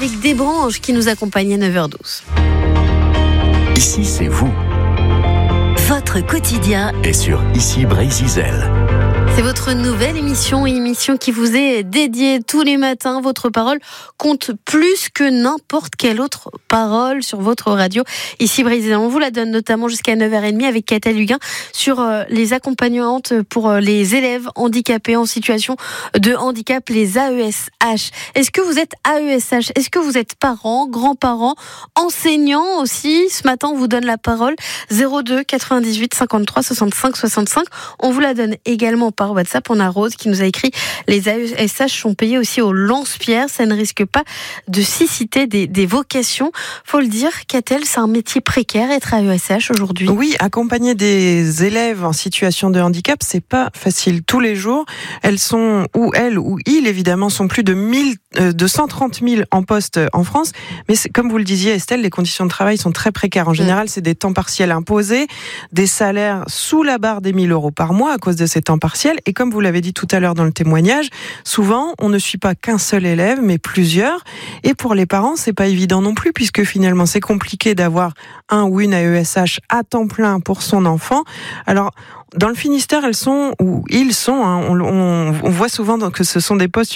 avec des branches qui nous accompagnent à 9h12. Ici, c'est vous. Votre quotidien Et sur Ici Brésil. C'est votre nouvelle émission qui vous est dédiée tous les matins. Votre parole compte plus que n'importe quelle autre parole sur votre radio. Ici Brésil, on vous la donne notamment jusqu'à 9h30 avec Catel Huguin sur les accompagnantes pour les élèves handicapés en situation de handicap, les AESH. Est-ce que vous êtes AESH? Est-ce que vous êtes parents, grands-parents, enseignants aussi? Ce matin, on vous donne la parole. 02 98 53 65 65. On vous la donne également par WhatsApp. On a Rose qui nous a écrit: les AESH sont payés aussi au lance-pierre. Ça ne risque pas de susciter des vocations. Faut le dire, Catel, c'est un métier précaire être AESH aujourd'hui. Oui, accompagner des élèves en situation de handicap, c'est pas facile tous les jours. Elles ou ils évidemment sont plus de 130 000 en poste en France. Mais comme vous le disiez, Estelle, les conditions de travail sont très précaires. En général, c'est des temps partiels imposés, des salaires sous la barre des 1 000 € par mois à cause de ces temps partiels. Et comme vous l'avez dit tout à l'heure dans le témoignage, souvent, on ne suit pas qu'un seul élève, mais plusieurs. Et pour les parents, c'est pas évident non plus, puisque finalement, c'est compliqué d'avoir un ou une AESH à temps plein pour son enfant. Alors, dans le Finistère, ils sont, on voit souvent que ce sont des postes,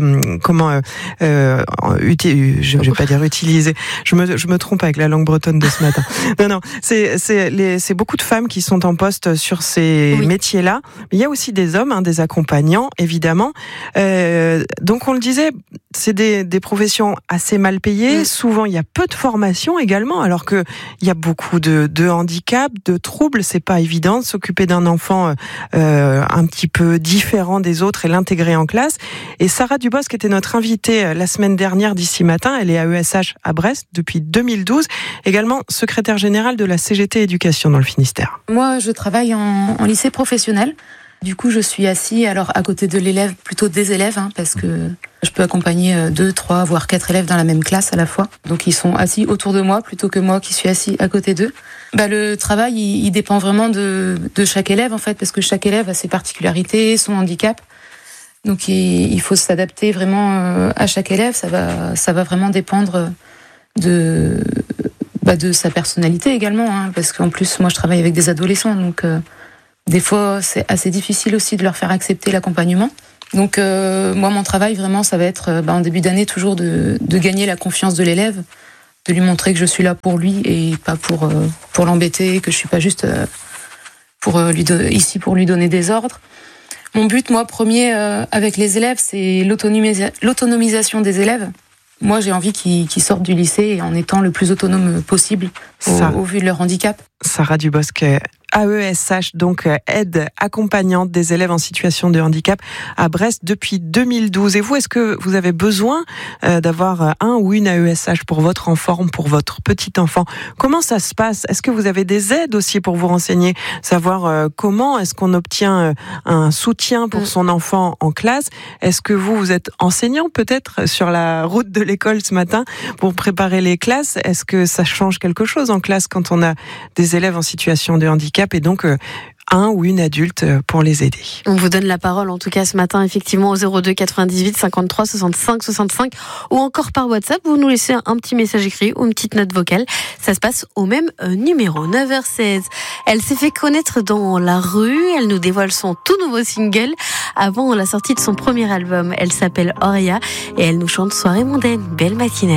je vais pas dire utilisés. Je me trompe avec la langue bretonne de ce matin. Non, c'est beaucoup de femmes qui sont en poste sur ces métiers-là. Mais il y a aussi des hommes, des accompagnants, évidemment. Donc on le disait, c'est des professions assez mal payées. Souvent, il y a peu de formation également, alors que il y a beaucoup de handicaps, de troubles. C'est pas évident de s'occuper d'un enfant un petit peu différent des autres et l'intégrer en classe. Et Sarah Dubos, qui était notre invitée la semaine dernière d'Ici Matin, elle est AESH à Brest depuis 2012, également secrétaire générale de la CGT Éducation dans le Finistère. Moi, je travaille en lycée professionnel. Du coup, je suis assis à côté de l'élève, plutôt des élèves, parce que je peux accompagner 2, 3, voire 4 élèves dans la même classe à la fois. Donc, ils sont assis autour de moi plutôt que moi qui suis assis à côté d'eux. Le travail, il dépend vraiment de chaque élève, en fait, parce que chaque élève a ses particularités, son handicap. Donc, il faut s'adapter vraiment à chaque élève. Ça va vraiment dépendre de sa personnalité également, parce qu'en plus, moi, je travaille avec des adolescents, donc des fois, c'est assez difficile aussi de leur faire accepter l'accompagnement. Donc, moi, mon travail, vraiment, ça va être, en début d'année, toujours de gagner la confiance de l'élève, de lui montrer que je suis là pour lui et pas pour l'embêter, que je suis pas juste ici pour lui donner des ordres. Mon but, moi, premier, avec les élèves, c'est l'autonomisation des élèves. Moi, j'ai envie qu'ils sortent du lycée en étant le plus autonome possible au vu de leur handicap. Sarah Dubosc, AESH, donc aide accompagnante des élèves en situation de handicap à Brest depuis 2012. Et vous, est-ce que vous avez besoin d'avoir un ou une AESH pour votre enfant, pour votre petit enfant? Comment ça se passe? Est-ce que vous avez des aides aussi pour vous renseigner, savoir comment est-ce qu'on obtient un soutien pour son enfant en classe? Est-ce que vous êtes enseignant peut-être sur la route de l'école ce matin pour préparer les classes? Est-ce que ça change quelque chose en classe quand on a des élèves en situation de handicap et donc un ou une adulte pour les aider? On vous donne la parole en tout cas ce matin effectivement au 02 98 53 65 65 ou encore par WhatsApp. Vous nous laissez un petit message écrit ou une petite note vocale. Ça se passe au même numéro. 9h16. Elle s'est fait connaître dans la rue. Elle nous dévoile son tout nouveau single avant la sortie de son premier album. Elle s'appelle Auria et elle nous chante Soirée mondaine. Belle matinée.